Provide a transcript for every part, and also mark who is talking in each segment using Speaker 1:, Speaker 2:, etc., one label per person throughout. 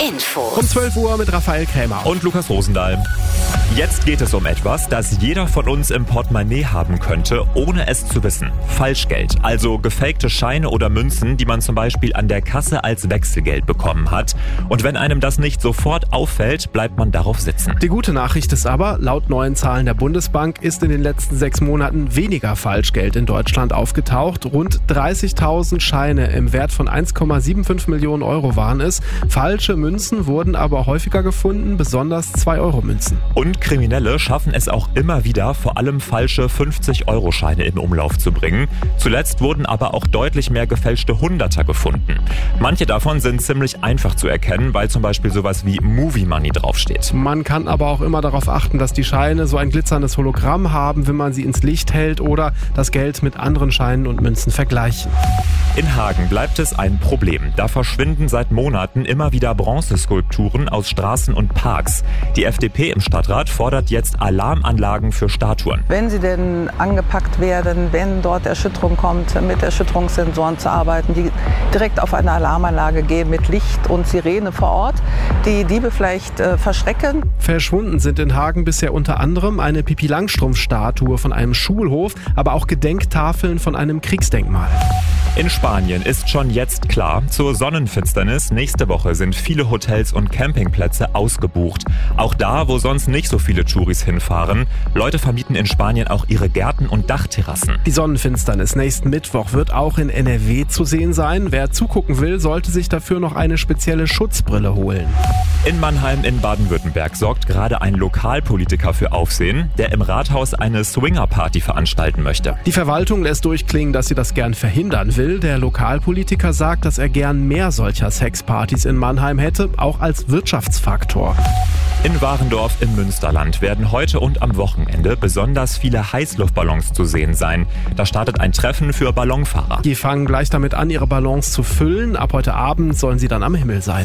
Speaker 1: Info.
Speaker 2: Um 12 Uhr mit Raphael Krämer.
Speaker 3: Und Lukas Rosendahl. Jetzt geht es um etwas, das jeder von uns im Portemonnaie haben könnte, ohne es zu wissen. Falschgeld, also gefakte Scheine oder Münzen, die man zum Beispiel an der Kasse als Wechselgeld bekommen hat. Und wenn einem das nicht sofort auffällt, bleibt man darauf sitzen.
Speaker 2: Die gute Nachricht ist aber, laut neuen Zahlen der Bundesbank ist in den letzten 6 Monaten weniger Falschgeld in Deutschland aufgetaucht. Rund 30.000 Scheine im Wert von 1,75 Millionen Euro waren es. Falsche Münzen wurden aber häufiger gefunden, besonders 2-Euro-Münzen.
Speaker 3: Und Kriminelle schaffen es auch immer wieder, vor allem falsche 50-Euro-Scheine in Umlauf zu bringen. Zuletzt wurden aber auch deutlich mehr gefälschte Hunderter gefunden. Manche davon sind ziemlich einfach zu erkennen, weil zum Beispiel sowas wie Movie Money draufsteht.
Speaker 2: Man kann aber auch immer darauf achten, dass die Scheine so ein glitzerndes Hologramm haben, wenn man sie ins Licht hält oder das Geld mit anderen Scheinen und Münzen vergleichen.
Speaker 3: In Hagen bleibt es ein Problem. Da verschwinden seit Monaten immer wieder Bronzeskulpturen aus Straßen und Parks. Die FDP im Stadtrat fordert jetzt Alarmanlagen für Statuen.
Speaker 4: Wenn sie denn angepackt werden, wenn dort Erschütterung kommt, mit Erschütterungssensoren zu arbeiten, die direkt auf eine Alarmanlage gehen mit Licht und Sirene vor Ort, die Diebe vielleicht verschrecken.
Speaker 2: Verschwunden sind in Hagen bisher unter anderem eine Pippi-Langstrumpf-Statue von einem Schulhof, aber auch Gedenktafeln von einem Kriegsdenkmal.
Speaker 3: In Spanien ist schon jetzt klar, zur Sonnenfinsternis nächste Woche sind viele Hotels und Campingplätze ausgebucht. Auch da, wo sonst nicht so viele Touris hinfahren. Leute vermieten in Spanien auch ihre Gärten und Dachterrassen.
Speaker 2: Die Sonnenfinsternis nächsten Mittwoch wird auch in NRW zu sehen sein. Wer zugucken will, sollte sich dafür noch eine spezielle Schutzbrille holen.
Speaker 3: In Mannheim in Baden-Württemberg sorgt gerade ein Lokalpolitiker für Aufsehen, der im Rathaus eine Swingerparty veranstalten möchte.
Speaker 2: Die Verwaltung lässt durchklingen, dass sie das gern verhindern will. Der Lokalpolitiker sagt, dass er gern mehr solcher Sexpartys in Mannheim hätte, auch als Wirtschaftsfaktor.
Speaker 3: In Warendorf im Münsterland werden heute und am Wochenende besonders viele Heißluftballons zu sehen sein. Da startet ein Treffen für Ballonfahrer.
Speaker 2: Die fangen gleich damit an, ihre Ballons zu füllen. Ab heute Abend sollen sie dann am Himmel sein.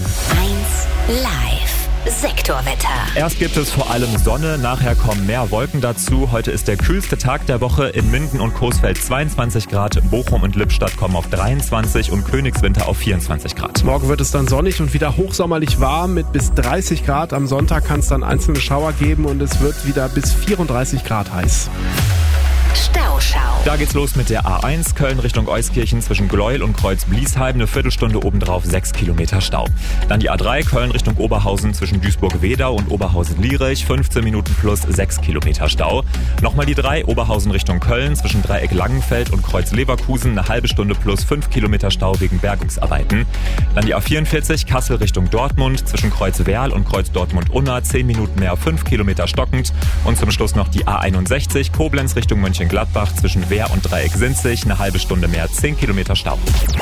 Speaker 1: 1 Live. Sektorwetter.
Speaker 3: Erst gibt es vor allem Sonne, nachher kommen mehr Wolken dazu. Heute ist der kühlste Tag der Woche. In Minden und Coesfeld 22 Grad, Bochum und Lippstadt kommen auf 23 und Königswinter auf 24 Grad.
Speaker 2: Morgen wird es dann sonnig und wieder hochsommerlich warm mit bis 30 Grad. Am Sonntag kann es dann einzelne Schauer geben und es wird wieder bis 34 Grad heiß.
Speaker 1: Stauschau.
Speaker 3: Da geht's los mit der A1 Köln Richtung Euskirchen zwischen Gleuel und Kreuz-Bliesheim. Eine Viertelstunde obendrauf 6 Kilometer Stau. Dann die A3 Köln Richtung Oberhausen zwischen Duisburg-Wedau und Oberhausen-Lierich. 15 Minuten plus 6 Kilometer Stau. Nochmal die 3 Oberhausen Richtung Köln zwischen Dreieck Langenfeld und Kreuz Leverkusen. Eine halbe Stunde plus 5 Kilometer Stau wegen Bergungsarbeiten. Dann die A44 Kassel Richtung Dortmund zwischen Kreuz Werl und Kreuz Dortmund-Unna. 10 Minuten mehr, 5 Kilometer stockend. Und zum Schluss noch die A61 Koblenz Richtung Mönchengladbach zwischen Wehr und Dreieck Sinzig, eine halbe Stunde mehr, 10 Kilometer Stau.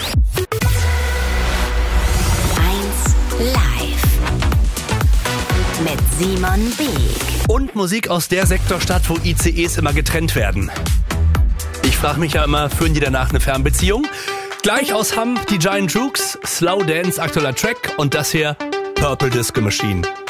Speaker 1: 1 Live. Mit Simon Beek.
Speaker 5: Und Musik aus der Sektorstadt, wo ICEs immer getrennt werden. Ich frage mich ja immer, führen die danach eine Fernbeziehung? Gleich aus Hamm die Giant Jukes, Slow Dance, aktueller Track und das hier Purple Disco Machine.